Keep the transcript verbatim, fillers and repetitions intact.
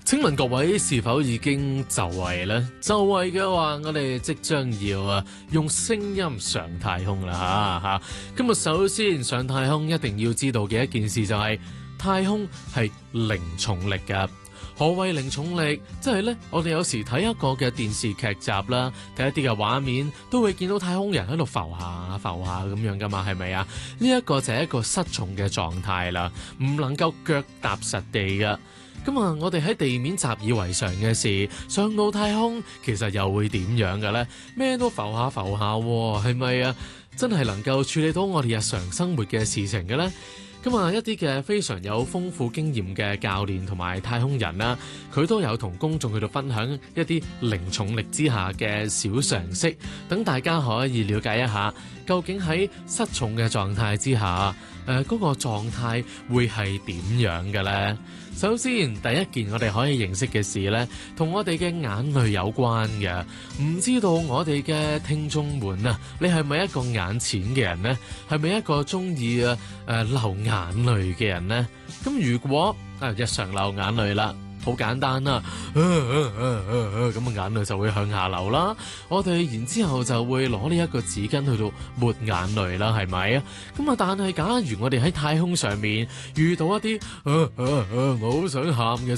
請問各位是否已經就位呢？就位嘅話，我哋即將要啊用聲音上太空啦吓吓。今日首先上太空一定要知道嘅一件事就係、是、太空係零重力㗎。何謂零重力？即係呢，我哋有時睇一個嘅電視劇集啦，睇一啲嘅畫面，都會見到太空人喺度浮下浮下咁樣噶嘛，係咪啊？呢、這、一個就係一個失重嘅狀態啦，唔能夠腳踏實地噶。咁啊，我哋喺地面習以為常嘅事，上到太空其實又會點樣嘅呢？咩都浮下浮下，係咪啊？真係能夠處理到我哋日常生活嘅事情嘅呢？咁啊，一啲嘅非常有豐富經驗嘅教練同埋太空人啦，佢都有同公眾去到分享一啲零重力之下嘅小常識，等大家可以了解一下，究竟喺失重嘅狀態之下，誒、呃、嗰、那個狀態會係點樣嘅呢？首先，第一件我哋可以認識嘅事呢，同我哋嘅眼淚有關嘅。唔知道我哋嘅聽眾們啊，你係咪一個眼淺嘅人呢？係咪一個中意啊誒流眼淚嘅人呢？咁如果啊日常流眼淚啦，好簡單啦，咁啊，啊，啊，啊眼淚就會向下流啦。我哋然之後就會攞呢一個紙巾去到抹眼淚啦，係咪啊？咁啊，但係假如我哋喺太空上面遇到一啲啊啊啊，我好想喊嘅